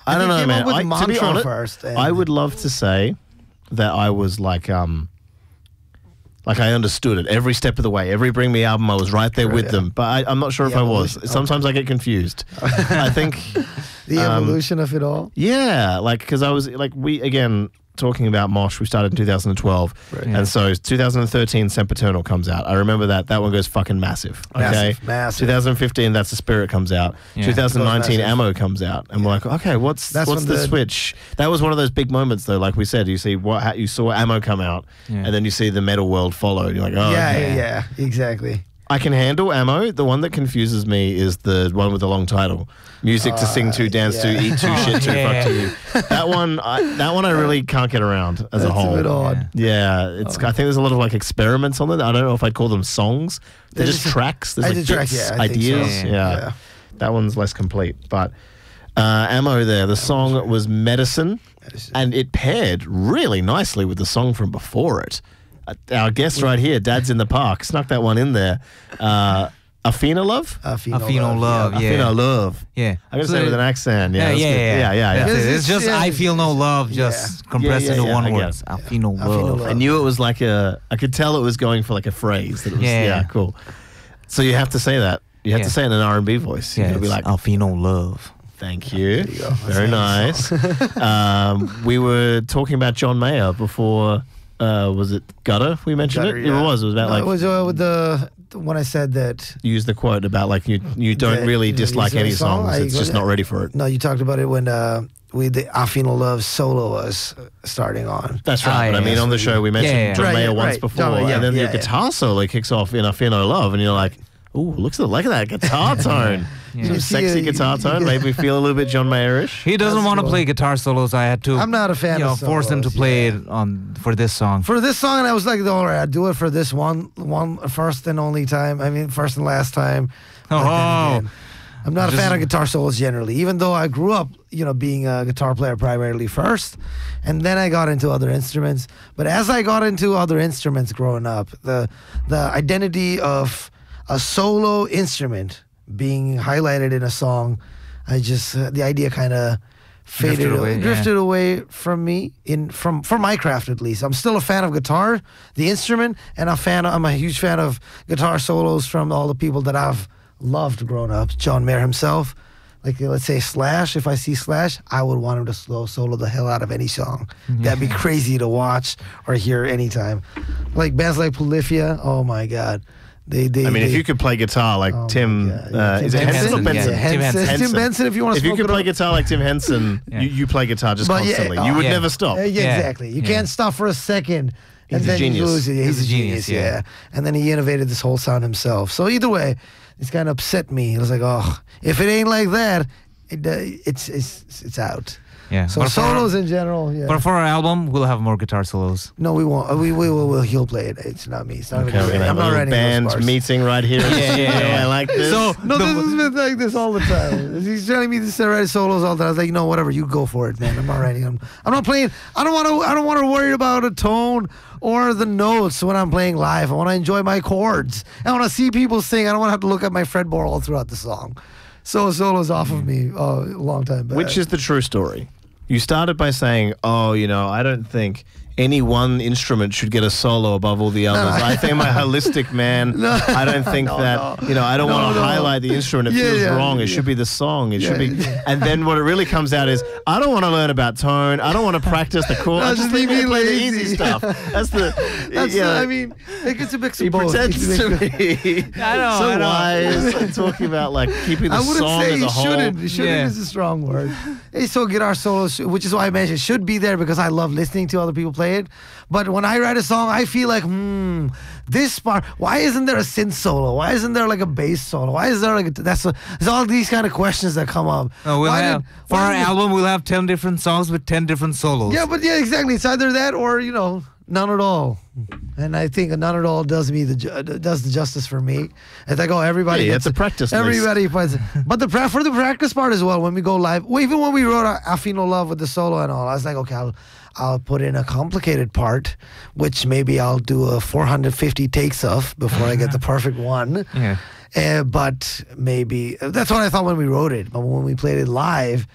I don't know, came man. up with To be Mantra honest, first. And I would love to say that I was like I understood it every step of the way. Every Bring Me album, I was right there with them. But I'm not sure if I was. Sometimes I get confused. I think the evolution of it all. Yeah, like because I was like talking about Mosh, we started in 2012, and so 2013 Sempiternal comes out. I remember that one goes fucking massive. Okay, massive. 2015 That's the Spirit comes out. 2019 Ammo comes out, and we're like, okay, what's the switch? That was one of those big moments, though. Like we said, you saw Ammo come out, and then you see the metal world follow. And you're like, oh, yeah, exactly. I can handle Ammo. The one that confuses me is the one with the long title. Music to sing to, dance to, eat to, shit to, fuck to you. That one I really can't get around as a whole. That's a bit odd. Yeah, I think there's a lot of like experiments on it. I don't know if I'd call them songs. They're just tracks. There's like bits, ideas. So. Yeah. That one's less complete. But Ammo there, the song was Medicine, and it paired really nicely with the song from before it. Our guest right here, Dad's in the Park, snuck that one in there. Afino Love? Afino Love, yeah. Afino Love. Yeah. I'm going to say it with an accent. Yeah. It's just I Feel No Love, just compressed into one word. Afino Love. I knew it was like I could tell it was going for like a phrase. That it was, cool. So you have to say that. You have to say it in an R&B voice. Yeah, You'll be like, Afino Love. Thank you. There you go. Very nice. We were talking about John Mayer before. Was it Gutter? We mentioned Gutter, it. Yeah. It was about like. It was with when I said that. You used the quote about like you don't really dislike any songs. It's just not ready for it. No, you talked about it when the Afino Love solo was starting on. That's right. But I mean, on the show we mentioned John Mayer once before, and then your guitar solo kicks off in Afino Love, and you're like, ooh, look at that guitar tone. Some sexy guitar tone. Made me feel a little bit John Mayer-ish. He doesn't want to play guitar solos. I had to. I'm not a fan of force him to play it for this song. For this song, and I was like, all right, I'll do it for this one first and only time. I mean, first and last time. I'm not a fan of guitar solos generally, even though I grew up, being a guitar player primarily first, and then I got into other instruments. But as I got into other instruments growing up, the identity of a solo instrument being highlighted in a song, the idea kind of drifted away from me from my craft, at least. I'm still a fan of guitar, the instrument, and I'm a huge fan of guitar solos from all the people that I've loved growing up. John Mayer himself, like let's say Slash. If I see Slash, I would want him to solo the hell out of any song. That'd be crazy to watch or hear anytime. Like bands like Polyphia, oh my God. If you could play guitar like Tim, is it Henson or Benson? Tim Benson, if you want to. If you could play guitar like Tim Henson, you play guitar just constantly. You would never stop. Exactly. You can't stop for a second. He's a genius. He's a genius, yeah. And then he innovated this whole sound himself. So either way, it's kind of upset me. It was like, if it ain't like that, it's out. Yeah. So solos in general, But for our album, we'll have more guitar solos. No, we won't. We will. He'll play it. It's not me. It's not okay, we're gonna have a little band meeting right here. I like this. So this has been like this all the time. He's telling me to write solos all the time. I was like, no, whatever. You go for it, man. I'm not writing them. I'm not playing. I don't want to worry about a tone or the notes when I'm playing live. I want to enjoy my chords. I want to see people sing. I don't want to have to look at my fretboard all throughout the song. So solos off of me a long time back. Which is the true story? You started by saying, I don't think any one instrument should get a solo above all the others. I think I'm a holistic man. I don't think I don't want to highlight the instrument. It feels wrong. It should be the song. It should be. And then what it really comes out is, I don't want to learn about tone. I don't want to practice the chord. I just leave me to play the easy stuff. That's it's a mix of he both. He pretends to be so wise and talking about like keeping the song as a whole. Shouldn't is a strong word. So guitar solos, which is why I mentioned should be there because I love listening to other people play it. But when I write a song, I feel like, this part, why isn't there a synth solo? Why isn't there like a bass solo? Why is there like there's all these kind of questions that come up. For our album, we'll have 10 different songs with 10 different solos. Yeah, but exactly. It's either that or, none at all. And I think none at all does the justice for me. It's like, everybody gets it's a practice everybody plays. But for the practice part as well, when we go live, even when we wrote Afino Love with the solo and all, I was like, okay, I'll put in a complicated part, which maybe I'll do 450 takes of before I get the perfect one. Yeah. But maybe that's what I thought when we wrote it. But when we played it live,